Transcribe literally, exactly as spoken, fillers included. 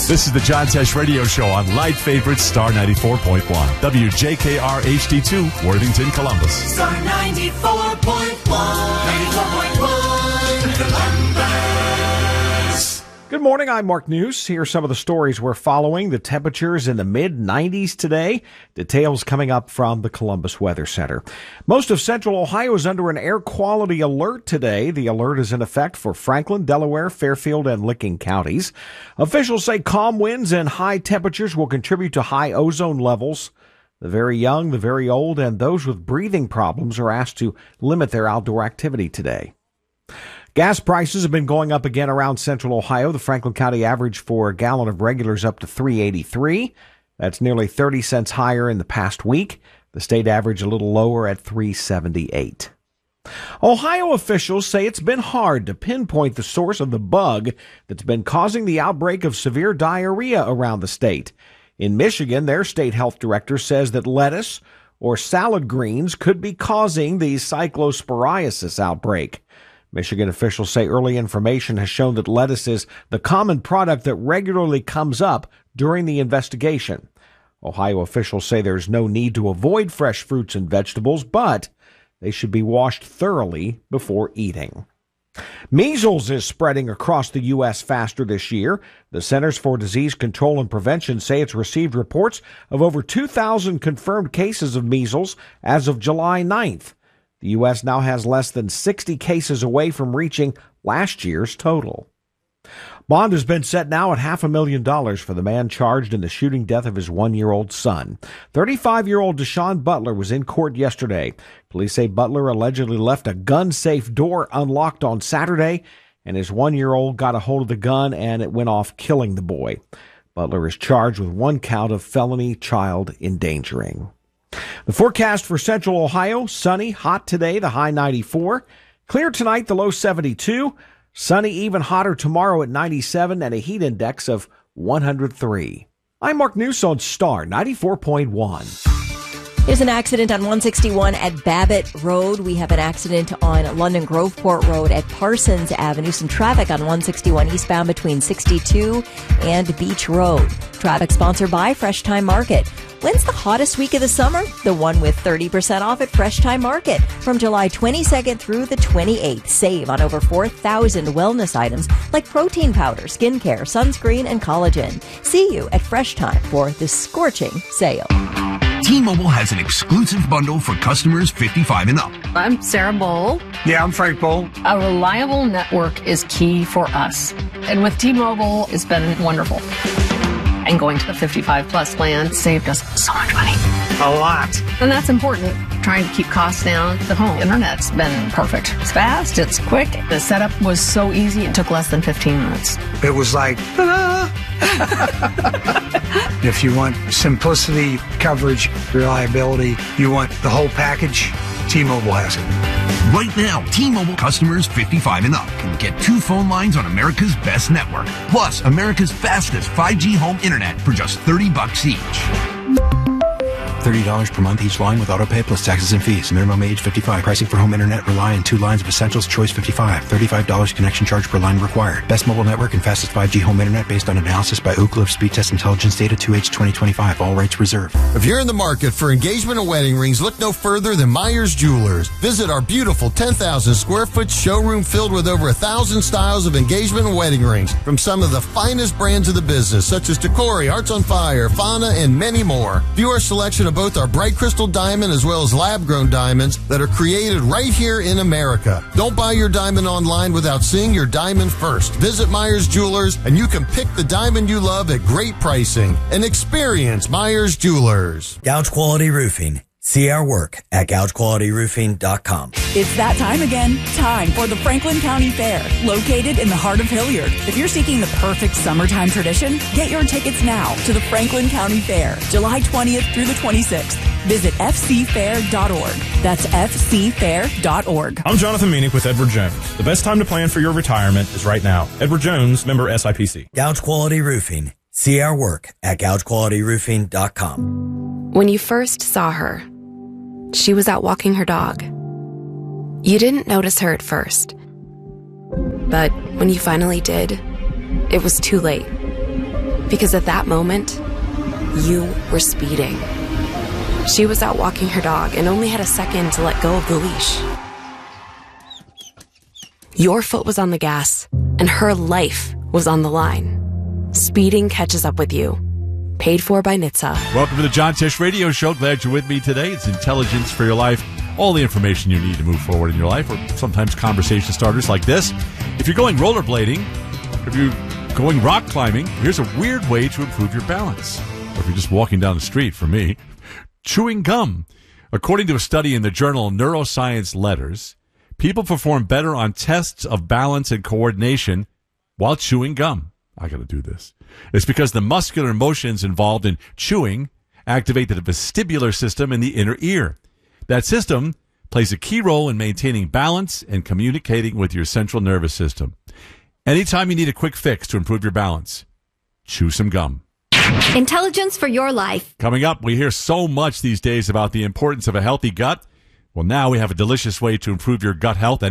This is the John Tesh Radio Show on Light Favorite Star ninety-four point one. W J K R H D two, Worthington, Columbus. Star ninety-four point one. ninety-four point one, Columbus. Good morning, I'm Mark News. Here are some of the stories we're following. The temperatures in the mid nineties today. Details coming up from the Columbus Weather Center. Most of central Ohio is under an air quality alert today. The alert is in effect for Franklin, Delaware, Fairfield, and Licking counties. Officials say calm winds and high temperatures will contribute to high ozone levels. The very young, the very old, and those with breathing problems are asked to limit their outdoor activity today. Gas prices have been going up again around central Ohio. The Franklin County average for a gallon of regular is up to three eighty-three. That's nearly thirty cents higher in the past week. The state average a little lower at three seventy-eight. Ohio officials say it's been hard to pinpoint the source of the bug that's been causing the outbreak of severe diarrhea around the state. In Michigan, their state health director says that lettuce or salad greens could be causing the cyclosporiasis outbreak. Michigan officials say early information has shown that lettuce is the common product that regularly comes up during the investigation. Ohio officials say there's no need to avoid fresh fruits and vegetables, but they should be washed thoroughly before eating. Measles is spreading across the U S faster this year. The Centers for Disease Control and Prevention say it's received reports of over two thousand confirmed cases of measles as of July ninth. The U S now has less than sixty cases away from reaching last year's total. Bond has been set now at half a million dollars for the man charged in the shooting death of his one-year-old son. thirty-five-year-old Deshaun Butler was in court yesterday. Police say Butler allegedly left a gun-safe door unlocked on Saturday, and his one-year-old got a hold of the gun and it went off, killing the boy. Butler is charged with one count of felony child endangering. The forecast for central Ohio, sunny, hot today, the high ninety-four. Clear tonight, the low seventy-two. Sunny, even hotter tomorrow at ninety-seven and a heat index of one hundred three. I'm Mark News on Star ninety-four point one. There's an accident on one sixty-one at Babbitt Road. We have an accident on London Groveport Road at Parsons Avenue. Some traffic on one sixty-one eastbound between sixty-two and Beach Road. Traffic sponsored by Fresh Time Market. When's the hottest week of the summer? The one with thirty percent off at Fresh Time Market. From July twenty-second through the twenty-eighth, save on over four thousand wellness items like protein powder, skincare, sunscreen, and collagen. See you at Fresh Time for this scorching sale. T-Mobile has an exclusive bundle for customers fifty-five and up. I'm Sarah Bowl. Yeah, I'm Frank Bowl. A reliable network is key for us. And with T-Mobile, it's been wonderful. And going to the fifty-five plus plan saved us so much money. A lot. And that's important. Trying to keep costs down. The home internet's been perfect. It's fast, it's quick. The setup was so easy, it took less than fifteen minutes. It was like, ta-da! If you want simplicity, coverage, reliability, you want the whole package, T-Mobile has it. Right now, T-Mobile customers fifty-five and up can get two phone lines on America's best network, plus America's fastest five G home internet for just thirty bucks each. thirty dollars per month each line with autopay plus taxes and fees. Minimum age fifty-five. Pricing for home internet rely on two lines of Essentials Choice fifty-five. thirty-five dollars connection charge per line required. Best mobile network and fastest five G home internet based on analysis by Ookla of Speed Test Intelligence Data two H twenty twenty-five. All rates reserved. If you're in the market for engagement and wedding rings, look no further than Myers Jewelers. Visit our beautiful ten thousand square foot showroom filled with over a thousand styles of engagement and wedding rings from some of the finest brands of the business, such as Decory, Hearts on Fire, Fauna, and many more. View our selection of both our bright crystal diamond as well as lab-grown diamonds that are created right here in America. Don't buy your diamond online without seeing your diamond first. Visit Myers Jewelers and you can pick the diamond you love at great pricing. And experience Myers Jewelers. Gouge Quality Roofing. See our work at gouge quality roofing dot com. It's that time again. Time for the Franklin County Fair, located in the heart of Hilliard. If you're seeking the perfect summertime tradition, get your tickets now to the Franklin County Fair, July twentieth through the twenty-sixth. Visit f c fair dot org. That's f c fair dot org. I'm Jonathan Meanick with Edward Jones. The best time to plan for your retirement is right now. Edward Jones, member S I P C. Gouge Quality Roofing. See our work at gouge quality roofing dot com. When you first saw her, she was out walking her dog. You didn't notice her at first. But when you finally did, it was too late. Because at that moment, you were speeding. She was out walking her dog and only had a second to let go of the leash. Your foot was on the gas, and her life was on the line. Speeding catches up with you. Paid for by N H T S A. Welcome to the John Tesh Radio Show. Glad you're with me today. It's intelligence for your life. All the information you need to move forward in your life, or sometimes conversation starters like this. If you're going rollerblading, if you're going rock climbing, here's a weird way to improve your balance. Or if you're just walking down the street, for me, chewing gum. According to a study in the journal Neuroscience Letters, people perform better on tests of balance and coordination while chewing gum. I got to do this. It's because the muscular motions involved in chewing activate the vestibular system in the inner ear. That system plays a key role in maintaining balance and communicating with your central nervous system. Anytime you need a quick fix to improve your balance, chew some gum. Intelligence for your life. Coming up, we hear so much these days about the importance of a healthy gut. Well, now we have a delicious way to improve your gut health and